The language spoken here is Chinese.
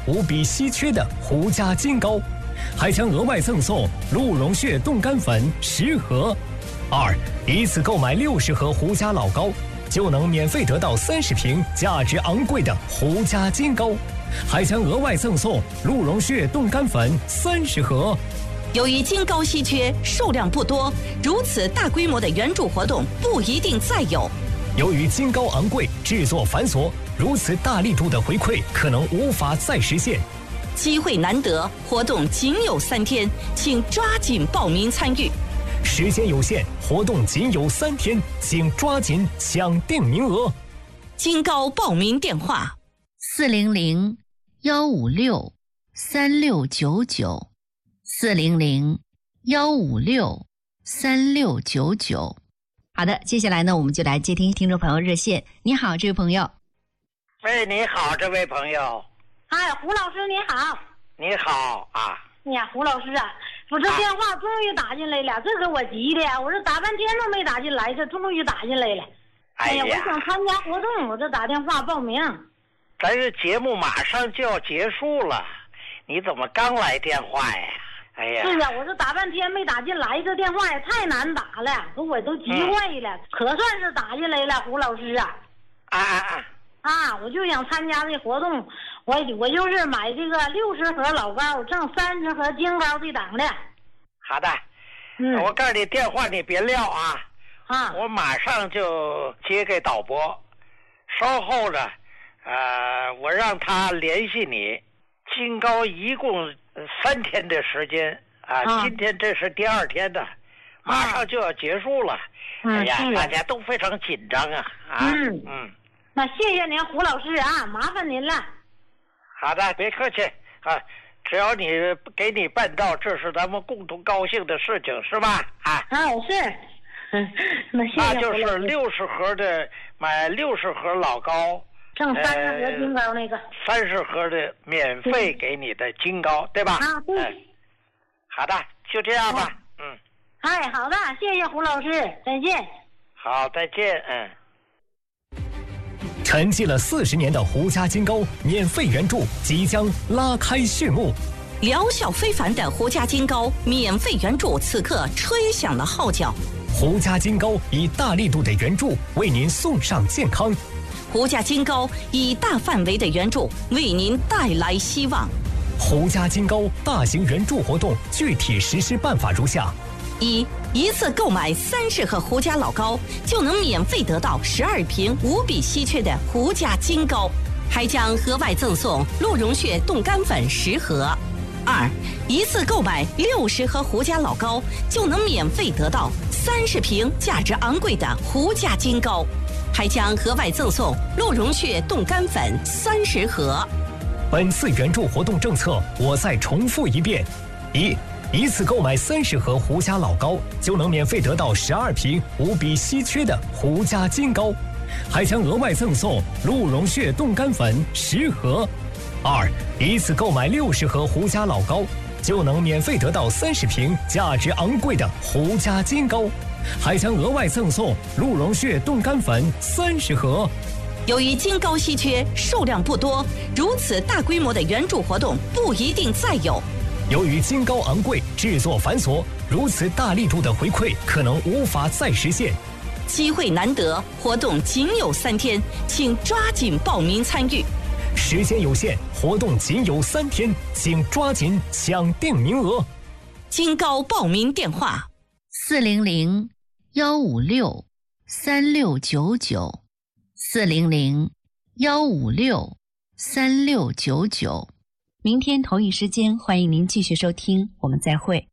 无比稀缺的胡家金膏，还将额外赠送鹿茸血冻干粉10盒。2. 一次购买60盒胡家老膏，就能免费得到30瓶价值昂贵的胡家金膏，还将额外赠送鹿茸血冻干粉30盒。 由于金膏稀缺，数量不多，如此大规模的援助活动不一定再有。 由于金膏昂贵，制作繁琐，如此大力度的回馈可能无法再实现。 机会难得，活动仅有3天，请抓紧报名参与。 时间有限，活动仅有3天，请抓紧抢定名额。 金膏报名电话 ：400-156-3699，400-156-3699。好的，接下来呢，我们就来接听听众朋友热线。你好，这位朋友。 喂，你好，这位朋友。 哎，胡老师你好。 你好啊。 哎呀，胡老师啊，我这电话终于打进来了，这给我急的，我这打半天都没打进来，这终于打进来了。哎呀，我想参加活动，我这打电话报名。 咱这节目马上就要结束了，你怎么刚来电话呀？哎呀， 是呀，我这打半天没打进来，这电话也太难打了，我都急坏了，可算是打进来了，胡老师啊。我就想参加这活动，我就是买这个60盒老膏，挣30盒金膏这档的。 好的，我告诉你，电话你别撂啊，我马上就接给导播，稍后呢，我让他联系你。金膏一共3天的时间今天这是第2天的，马上就要结束了。哎呀，大家都非常紧张啊。 那谢谢您胡老师啊，麻烦您了。 好的，别客气啊，只要你给你办到，这是咱们共同高兴的事情，是吧？ 是。那谢谢。 那就是60盒的，买60盒老膏， 挣30盒金膏那个。 30盒的免费给你的金膏，对吧？ 对。 好的，就这样吧。 好的，谢谢胡老师，再见。 好，再见。 沉寂了40年的胡家金膏免费援助即将拉开序幕， 疗效非凡的胡家金膏免费援助此刻吹响了号角。 胡家金膏以大力度的援助为您送上健康， 胡家金膏以大范围的援助为您带来希望。 胡家金膏大型援助活动具体实施办法如下： 一次购买30盒胡家老膏，就能免费得到12瓶无比稀缺的胡家金膏，还将额外赠送鹿茸血冻干粉10盒。2. 一次购买60盒胡家老膏，就能免费得到30瓶价值昂贵的胡家金膏，还将额外赠送鹿茸血冻干粉30盒。 本次援助活动政策我再重复一遍：一次购买30盒胡家老膏，就能免费得到12瓶无比稀缺的胡家金膏，还将额外赠送鹿茸血冻干粉10盒。2. 一次购买60盒胡家老膏，就能免费得到30瓶价值昂贵的胡家金膏，还将额外赠送鹿茸血冻干粉30盒。 由于金膏稀缺，数量不多，如此大规模的援助活动不一定再有。 由于金膏昂贵，制作繁琐，如此大力度的回馈可能无法再实现。 机会难得，活动仅有3天，请抓紧报名参与。 时间有限，活动仅有3天，请抓紧抢定名额。 金膏报名电话 ：400-156-3699，400-156-3699。明天同一时间，欢迎您继续收听，我们再会。